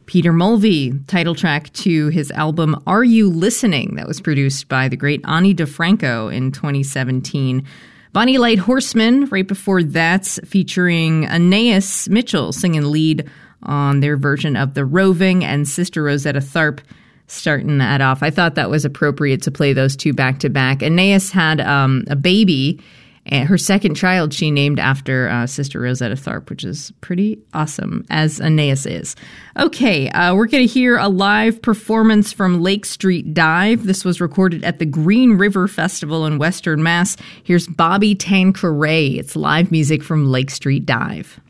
Peter Mulvey, title track to his album Are You Listening? That was produced by the great Ani DeFranco in 2017. Bonnie Light Horseman, right before that, featuring Anais Mitchell singing lead on their version of The Roving, and Sister Rosetta Tharpe starting that off. I thought that was appropriate to play those two back to back. Anais had a baby, and her second child she named after Sister Rosetta Tharpe, which is pretty awesome, as Anais is. Okay, we're going to hear a live performance from Lake Street Dive. This was recorded at the Green River Festival in Western Mass. Here's Bobby Tanqueray. It's live music from Lake Street Dive.